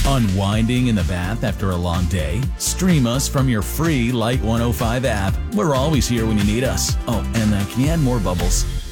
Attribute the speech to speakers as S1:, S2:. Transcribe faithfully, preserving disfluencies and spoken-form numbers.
S1: Unwinding in the bath after a long day? Stream us from your free Light one oh five app. We're always here when you need us. Oh, and uh, can you add more bubbles?